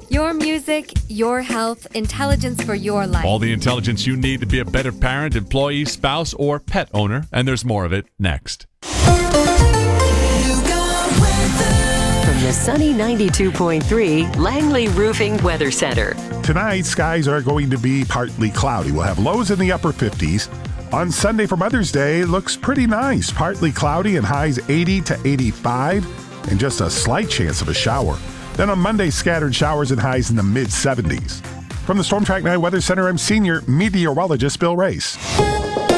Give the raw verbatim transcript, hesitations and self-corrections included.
Your music, your health, intelligence for your life. All the intelligence you need to be a better parent, employee, spouse, or pet owner. And there's more of it next. From the sunny ninety-two point three Langley Roofing Weather Center. Tonight, skies are going to be partly cloudy. We'll have lows in the upper fifties. On Sunday for Mother's Day, looks pretty nice. Partly cloudy and highs eighty to eighty-five, and just a slight chance of a shower. Then on Monday, scattered showers and highs in the mid seventies. From the Storm Track nine Weather Center, I'm senior meteorologist Bill Race.